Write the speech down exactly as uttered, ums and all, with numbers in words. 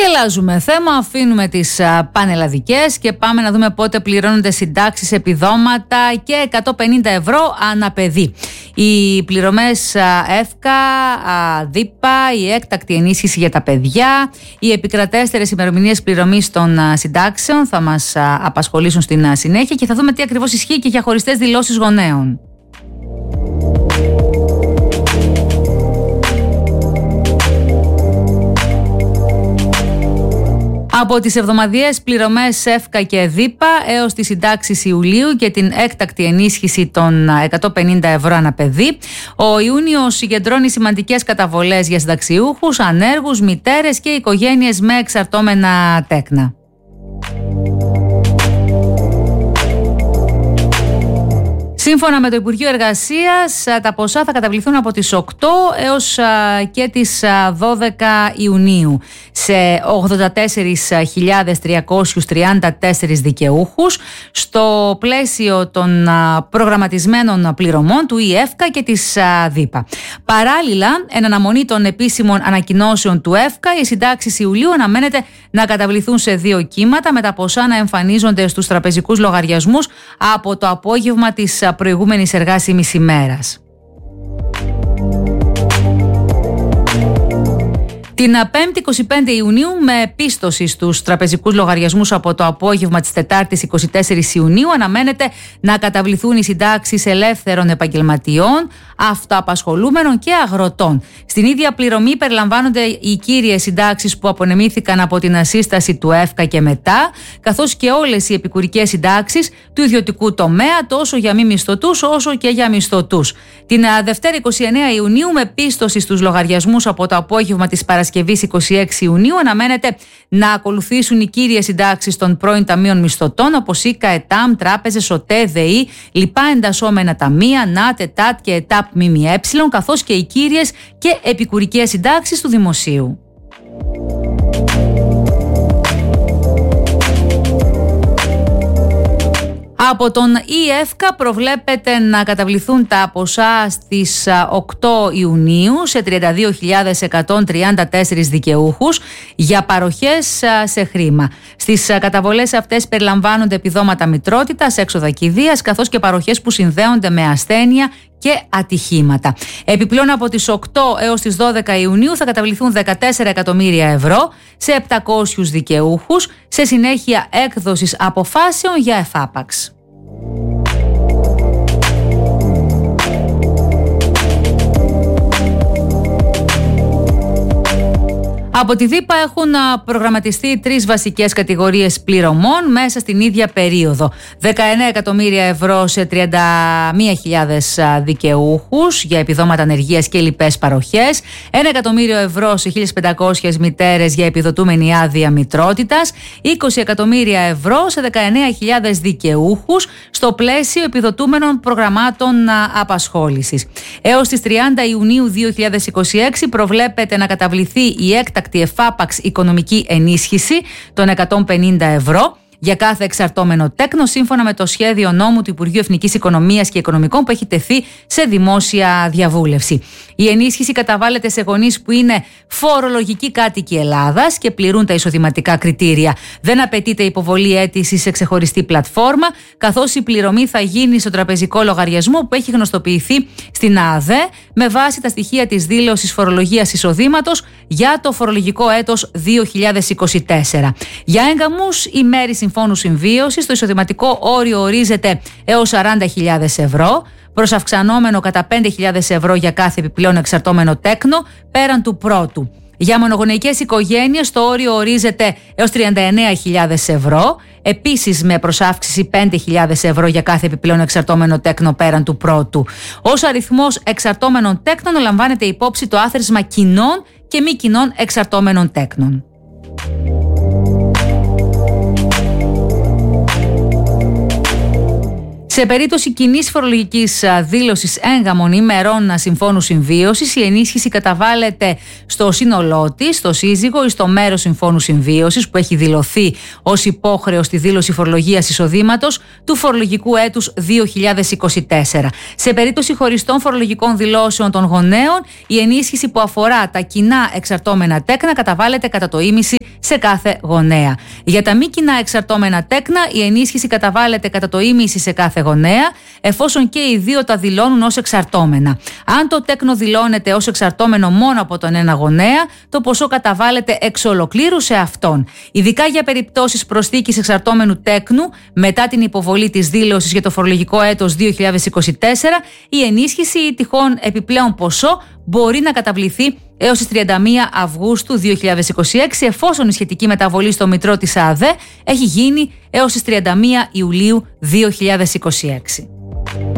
Και αλλάζουμε θέμα, αφήνουμε τις πανελλαδικές και πάμε να δούμε πότε πληρώνονται συντάξεις, επιδόματα και εκατόν πενήντα ευρώ ανά παιδί. Οι πληρωμές ΕΦΚΑ, ΔΥΠΑ, η έκτακτη ενίσχυση για τα παιδιά, οι επικρατέστερες ημερομηνίες πληρωμής των συντάξεων θα μας απασχολήσουν στην συνέχεια και θα δούμε τι ακριβώς ισχύει και για χωριστές δηλώσεις γονέων. Από τις εβδομαδιαίες πληρωμές ΕΦΚΑ και ΔΥΠΑ έως τις συντάξεις Ιουλίου και την έκτακτη ενίσχυση των εκατόν πενήντα ευρώ ανά παιδί, ο Ιούνιος συγκεντρώνει σημαντικές καταβολές για συνταξιούχους, ανέργους, μητέρες και οικογένειες με εξαρτώμενα τέκνα. Σύμφωνα με το Υπουργείο Εργασίας, τα ποσά θα καταβληθούν από τις οκτώ έως και τις δώδεκα Ιουνίου σε ογδόντα τέσσερις χιλιάδες τριακόσιους τριάντα τέσσερις δικαιούχους στο πλαίσιο των προγραμματισμένων πληρωμών του ΕΦΚΑ και της ΔΥΠΑ. Παράλληλα, εν αναμονή των επίσημων ανακοινώσεων του ΕΦΚΑ, οι συντάξεις Ιουλίου αναμένεται να καταβληθούν σε δύο κύματα, με τα ποσά να εμφανίζονται στους τραπεζικούς λογαριασμούς από το απόγευμα της προηγούμενης εργάσιμης ημέρας. Την Πέμπτη εικοστή πέμπτη Ιουνίου, με πίστοση στους τραπεζικούς λογαριασμούς από το απόγευμα της Τετάρτης εικοστή τέταρτη Ιουνίου, αναμένεται να καταβληθούν οι συντάξεις ελεύθερων επαγγελματιών, αυτοαπασχολούμενων και αγροτών. Στην ίδια πληρωμή περιλαμβάνονται οι κύριες συντάξεις που απονεμήθηκαν από την ασύσταση του ΕΦΚΑ και μετά, καθώς και όλες οι επικουρικές συντάξεις του ιδιωτικού τομέα, τόσο για μη μισθωτούς όσο και για μισθωτούς. Την Δευτέρα εικοστή ενάτη Ιουνίου, με πίστοση στους λογαριασμούς από το απόγευμα της Παρασκευής εικοστή έκτη Ιουνίου, αναμένεται να ακολουθήσουν οι κύριες συντάξεις των πρώην ταμείων μισθωτών, όπως ΙΚΑ, ΕΤΑΜ, τράπεζες, ΟΤΕ, ΔΕΗ, λοιπά εντασσόμενα ταμεία, ΝΑΤ, ΕΤΑΤ και ΕΤΑΠ ΜΜΕ, καθώς και οι κύριες και επικουρικές συντάξεις του δημοσίου. Από τον ΕΦΚΑ προβλέπεται να καταβληθούν τα ποσά στις οκτώ Ιουνίου σε τριάντα δύο χιλιάδες εκατόν τριάντα τέσσερις δικαιούχους για παροχές σε χρήμα. Στις καταβολές αυτές περιλαμβάνονται επιδόματα μητρότητας, έξοδα κηδείας, καθώς και παροχές που συνδέονται με ασθένεια και ατυχήματα. Επιπλέον, από τις οκτώ έως τις δώδεκα Ιουνίου θα καταβληθούν δεκατέσσερα εκατομμύρια ευρώ σε επτακόσιους δικαιούχους, σε συνέχεια έκδοσης αποφάσεων για εφάπαξ. Από τη ΔΥΠΑ έχουν προγραμματιστεί τρεις βασικές κατηγορίες πληρωμών μέσα στην ίδια περίοδο. δεκαεννέα εκατομμύρια ευρώ σε τριάντα μία χιλιάδες δικαιούχους για επιδόματα ανεργίας και λοιπές παροχές, ένα εκατομμύριο ευρώ σε χίλιες πεντακόσιες μητέρες για επιδοτούμενη άδεια μητρότητας, είκοσι εκατομμύρια ευρώ σε δεκαεννέα χιλιάδες δικαιούχους στο πλαίσιο επιδοτούμενων προγραμμάτων απασχόλησης. Έως τις τριάντα Ιουνίου δύο χιλιάδες είκοσι έξι προβλέπεται να καταβληθεί η έκτακτη εφάπαξ οικονομική ενίσχυση των εκατόν πενήντα ευρώ για κάθε εξαρτώμενο τέκνο, σύμφωνα με το σχέδιο νόμου του Υπουργείου Εθνικής Οικονομίας και Οικονομικών που έχει τεθεί σε δημόσια διαβούλευση. Η ενίσχυση καταβάλλεται σε γονείς που είναι φορολογικοί κάτοικοι Ελλάδας και πληρούν τα εισοδηματικά κριτήρια. Δεν απαιτείται υποβολή αίτησης σε ξεχωριστή πλατφόρμα, καθώς η πληρωμή θα γίνει στο τραπεζικό λογαριασμό που έχει γνωστοποιηθεί στην ΑΔΕ με βάση τα στοιχεία της δήλωσης φορολογίας εισοδήματος για το φορολογικό έτος δύο χιλιάδες είκοσι τέσσερα. Για έγκαμους ή μέρη συμφώνου συμβίωσης, το εισοδηματικό όριο ορίζεται έως σαράντα χιλιάδες ευρώ, προσαυξανόμενο κατά πέντε χιλιάδες ευρώ για κάθε επιπλέον εξαρτώμενο τέκνο πέραν του πρώτου. Για μονογονεϊκές οικογένειες το όριο ορίζεται έως τριάντα εννέα χιλιάδες ευρώ, επίσης με προσάυξηση πέντε χιλιάδες ευρώ για κάθε επιπλέον εξαρτώμενο τέκνο πέραν του πρώτου. Ως αριθμός εξαρτώμενων τέκνων λαμβάνεται υπόψη το άθροισμα κοινών και μη κοινών εξαρτώμενων τέκνων. Σε περίπτωση κοινής φορολογικής δήλωσης έγγαμων ημερών συμφώνου συμβίωσης, η ενίσχυση καταβάλλεται στο σύνολό της, στο σύζυγο ή στο μέρος συμφώνου συμβίωσης που έχει δηλωθεί ως υπόχρεο στη δήλωση φορολογίας εισοδήματος του φορολογικού έτους δύο χιλιάδες είκοσι τέσσερα. Σε περίπτωση χωριστών φορολογικών δηλώσεων των γονέων, η ενίσχυση που αφορά τα κοινά εξαρτώμενα τέκνα καταβάλλεται κατά το ήμιση σε κάθε γονέα. Για τα μη κοινά εξαρτώμενα τέκνα, η ενίσχυση καταβάλλεται κατά το ήμιση σε κάθε γονέα, εφόσον και οι δύο τα δηλώνουν ως εξαρτώμενα. Αν το τέκνο δηλώνεται ως εξαρτώμενο μόνο από τον ένα γονέα, το ποσό καταβάλλεται εξ ολοκλήρου σε αυτόν. Ειδικά για περιπτώσεις προσθήκης εξαρτώμενου τέκνου, μετά την υποβολή της δήλωσης για το φορολογικό έτος δύο χιλιάδες είκοσι τέσσερα, η ενίσχυση ή τυχόν επιπλέον ποσό μπορεί να καταβληθεί έως τις τριάντα μία Αυγούστου δύο χιλιάδες είκοσι έξι, εφόσον η σχετική μεταβολή στο μητρό της ΑΔΕ έχει γίνει έως τις τριάντα μία Ιουλίου δύο χιλιάδες είκοσι έξι.